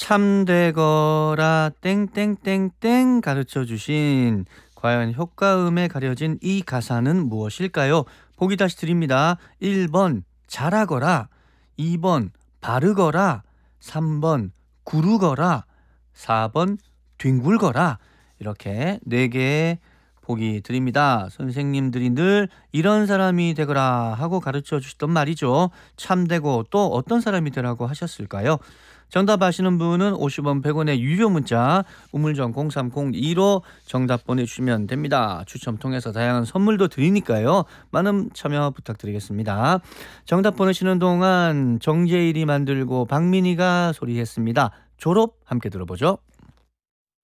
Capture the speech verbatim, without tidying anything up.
참되거라 땡땡땡땡 가르쳐 주신 과연 효과음에 가려진 이 가사는 무엇일까요? 보기 다시 드립니다. 일 번 잘하거라, 이 번 바르거라, 삼 번 구르거라, 사 번 뒹굴거라. 이렇게 네 개의 보기 드립니다. 선생님들이 늘 이런 사람이 되거라 하고 가르쳐 주시던 말이죠. 참되고 또 어떤 사람이 되라고 하셨을까요? 정답 아시는 분은 오십 원 백 원의 유료 문자 우물정 공삼공이로 정답 보내주시면 됩니다. 추첨 통해서 다양한 선물도 드리니까요. 많은 참여 부탁드리겠습니다. 정답 보내시는 동안 정재일이 만들고 박민희가 소리했습니다. 졸업 함께 들어보죠.